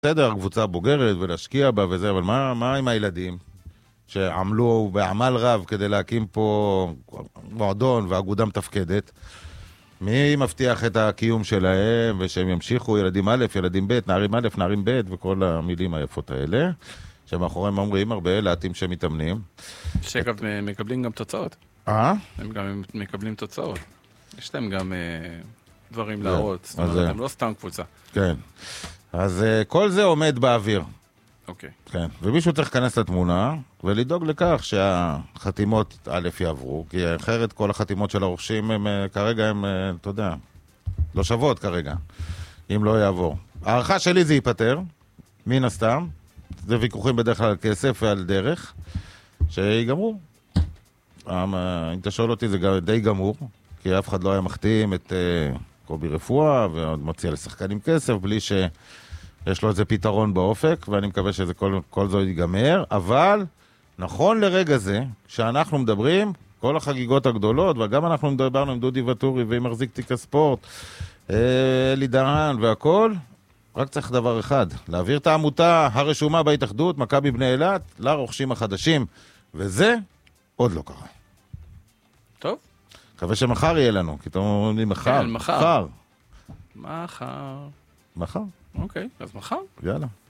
בסדר, הקבוצה בוגרת ולהשקיע בה וזה, אבל מה עם הילדים שעמלו בעמל רב כדי להקים פה מועדון ואגודה מתפקדת? מי מבטיח את הקיום שלהם ושהם ימשיכו ילדים א', ילדים ב', נערים א', נערים ב' וכל המילים היפות האלה, שמאחוריהם אומרים הרבה לעתים שהם מתאמנים. שגם מקבלים גם תוצאות. הם גם מקבלים תוצאות. יש להם גם דברים להראות. זאת אומרת, הם לא סתם קבוצה. כן. אז כל זה עומד באוויר. אוקיי. כן. ומישהו צריך להיכנס לתמונה ולדאוג לכך שהחתימות א' יעברו, כי אחרת כל החתימות של הרוכשים הם כרגע הם, אתה יודע, לא שוות כרגע, אם לא יעבור. הערכה שלי זה ייפטר, מן הסתם. זה ויכוחים בדרך כלל על כסף ועל דרך, שיגמרו. אם אתה שואל אותי, זה די גמור, כי אף אחד לא היה מחתים את קובי רפואה, ועוד מציע לשחקנים כסף, בלי שיש לו איזה פתרון באופק, ואני מקווה שזה כל זה ייגמר, אבל נכון לרגע זה, כשאנחנו מדברים, כל החגיגות הגדולות, וגם אנחנו מדברנו עם דודי וטורי, ועם מחזיק תיק הספורט, אלי דהן והכל, רק צריך דבר אחד, להעביר את העמותה הרשומה בהתאחדות, מכבי בני אילת, לרוכשים החדשים, וזה עוד לא קרה. טוב. מקווה שמחר יהיה לנו, כי אתם אומרים לי מחר. כן, מחר. מחר. מחר. אוקיי, אז מחר. יאללה.